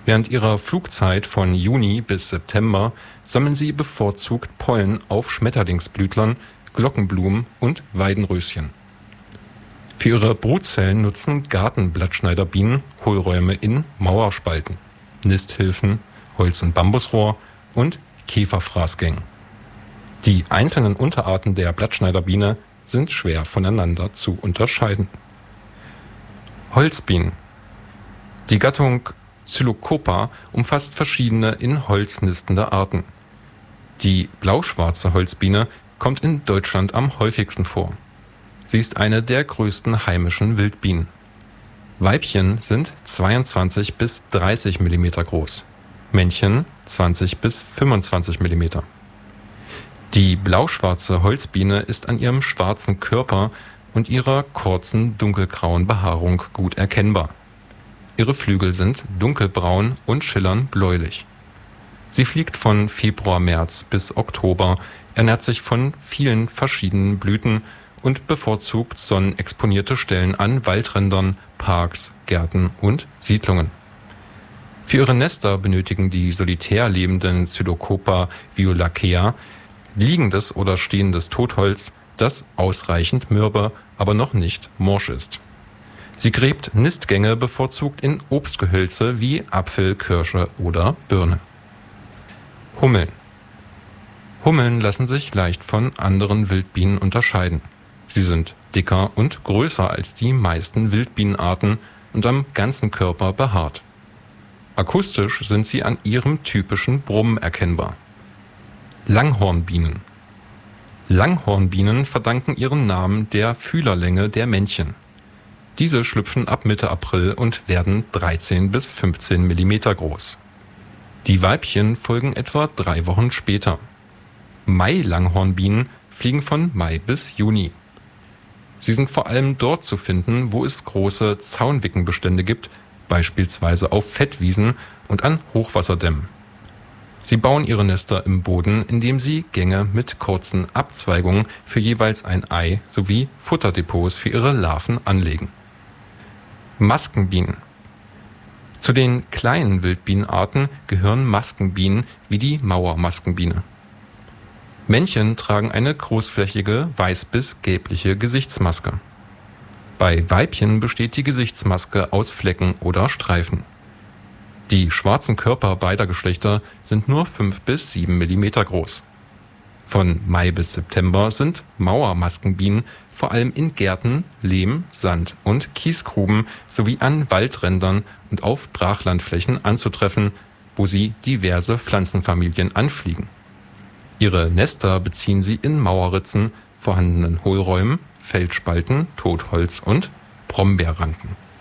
Während ihrer Flugzeit von Juni bis September sammeln sie bevorzugt Pollen auf Schmetterlingsblütlern, Glockenblumen und Weidenröschen. Für ihre Brutzellen nutzen Gartenblattschneiderbienen Hohlräume in Mauerspalten, Nisthilfen, Holz- und Bambusrohr und Käferfraßgängen. Die einzelnen Unterarten der Blattschneiderbiene sind schwer voneinander zu unterscheiden. Holzbienen. Die Gattung Psilocopa umfasst verschiedene in Holz nistende Arten. Die blauschwarze Holzbiene kommt in Deutschland am häufigsten vor. Sie ist eine der größten heimischen Wildbienen. Weibchen sind 22 bis 30 mm groß, Männchen 20 bis 25 mm. Die blauschwarze Holzbiene ist an ihrem schwarzen Körper und ihrer kurzen dunkelgrauen Behaarung gut erkennbar. Ihre Flügel sind dunkelbraun und schillern bläulich. Sie fliegt von Februar/März bis Oktober, ernährt sich von vielen verschiedenen Blüten und bevorzugt sonnenexponierte Stellen an Waldrändern, Parks, Gärten und Siedlungen. Für ihre Nester benötigen die solitär lebenden Psilocopa violacea liegendes oder stehendes Totholz, das ausreichend mürbe, aber noch nicht morsch ist. Sie gräbt Nistgänge bevorzugt in Obstgehölze wie Apfel, Kirsche oder Birne. Hummeln. Hummeln lassen sich leicht von anderen Wildbienen unterscheiden. Sie sind dicker und größer als die meisten Wildbienenarten und am ganzen Körper behaart. Akustisch sind sie an ihrem typischen Brummen erkennbar. Langhornbienen. Langhornbienen verdanken ihren Namen der Fühlerlänge der Männchen. Diese schlüpfen ab Mitte April und werden 13 bis 15 mm groß. Die Weibchen folgen etwa 3 Wochen später. Mai-Langhornbienen fliegen von Mai bis Juni. Sie sind vor allem dort zu finden, wo es große Zaunwickenbestände gibt, beispielsweise auf Fettwiesen und an Hochwasserdämmen. Sie bauen ihre Nester im Boden, indem sie Gänge mit kurzen Abzweigungen für jeweils ein Ei sowie Futterdepots für ihre Larven anlegen. Maskenbienen. Zu den kleinen Wildbienenarten gehören Maskenbienen wie die Mauermaskenbiene. Männchen tragen eine großflächige, weiß bis gelbliche Gesichtsmaske. Bei Weibchen besteht die Gesichtsmaske aus Flecken oder Streifen. Die schwarzen Körper beider Geschlechter sind nur 5 bis 7 mm groß. Von Mai bis September sind Mauermaskenbienen vor allem in Gärten, Lehm-, Sand- und Kiesgruben sowie an Waldrändern und auf Brachlandflächen anzutreffen, wo sie diverse Pflanzenfamilien anfliegen. Ihre Nester beziehen sie in Mauerritzen, vorhandenen Hohlräumen, Felsspalten, Totholz und Brombeerranken.